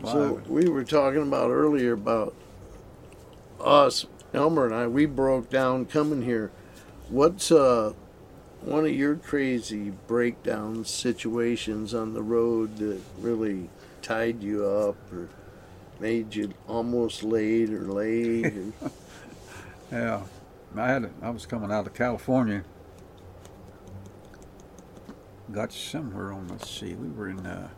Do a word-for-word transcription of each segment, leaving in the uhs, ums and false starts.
So we were talking about earlier about us, Elmer and I. We broke down coming here. What's uh one of your crazy breakdown situations on the road that really tied you up or made you almost late or late? Or... Yeah, I had. A, I was coming out of California. Got somewhere on. Let's see. We were in. Uh,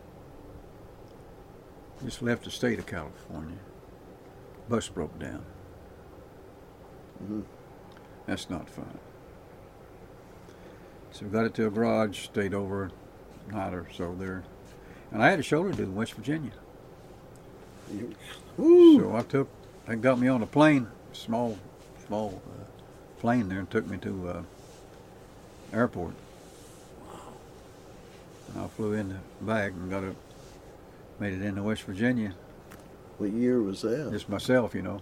just left the state of California. Bus broke down. Mm-hmm. That's not fun. So we got it to a garage. Stayed over a night or so there, and I had a show to do in West Virginia. Woo. So I took. They got me on a plane, small, small uh, plane there, and took me to uh, airport. I flew in the bag and got it, made it into West Virginia. What year was that? Just myself, you know.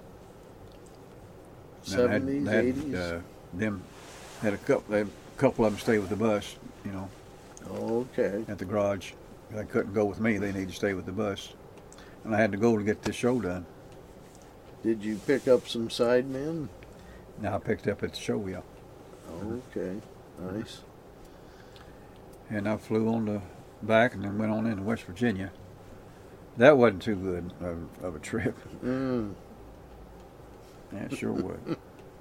Seventies, eighties. Uh, them had a couple. They had a couple of them stay with the bus, you know. Oh, okay. At the garage, they couldn't go with me. They needed to stay with the bus, and I had to go to get this show done. Did you pick up some sidemen? Now I picked up at the show, yeah. Okay, nice. And I flew on the back and then went on into West Virginia. That wasn't too good of, of a trip. Mm. Yeah, it sure would.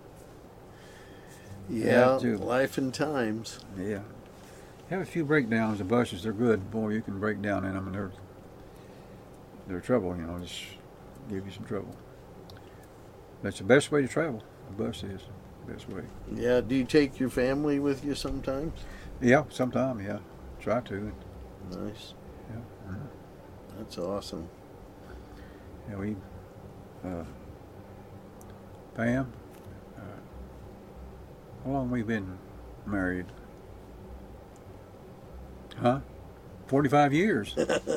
Yeah, Yeah, life and times. Yeah. Have a few breakdowns. The buses, they're good. Boy, you can break down in them and they're, they're trouble, you know, just give you some trouble. That's the best way to travel. The bus is the best way. Yeah, do you take your family with you sometimes? Yeah, sometime, yeah. Try to. Nice. Yeah. Mm-hmm. That's awesome. Yeah, we, uh, Pam, uh, how long we been married? Huh? forty-five years.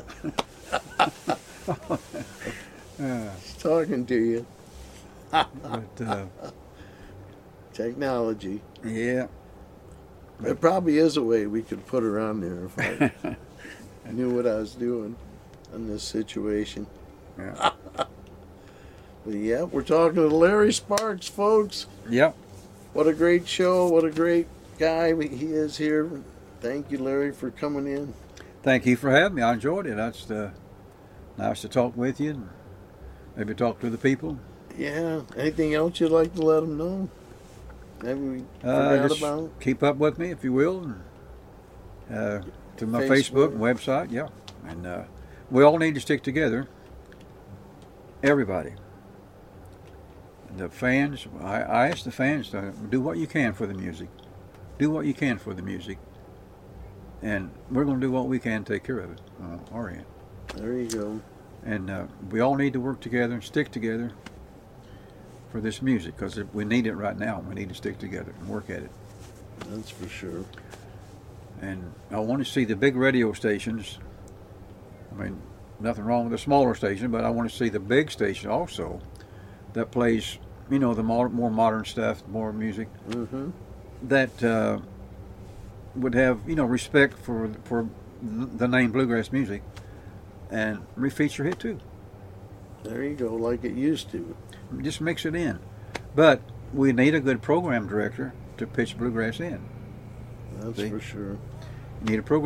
uh, He's talking to you. but, uh, Technology. yeah. There probably is a way we could put her on there if I knew what I was doing in this situation. Yeah. But yeah, we're talking to Larry Sparks, folks. Yep. What a great show. What a great guy he is here. Thank you, Larry, for coming in. Thank you for having me. I enjoyed it. That's uh, nice to talk with you and maybe talk to the people. Yeah. Anything else you'd like to let them know? Maybe we Uh, forgot just about? keep up with me if you will. And, uh, to my Facebook. Facebook and website, yeah. And uh, we all need to stick together. Everybody. The fans, I, I ask the fans to do what you can for the music. Do what you can for the music. And we're going to do what we can to take care of it on our end. There you go. And uh, we all need to work together and stick together for this music because we need it right now. We need to stick together and work at it. That's for sure. And I want to see the big radio stations. I mean, nothing wrong with the smaller station, but I want to see the big station also that plays, you know, the more, more modern stuff, more music. Mm-hmm. That uh, would have, you know, respect for for the name bluegrass music and re-feature it too. There you go, like it used to. Just mix it in. But we need a good program director to pitch bluegrass in. That's See? for sure. You need a program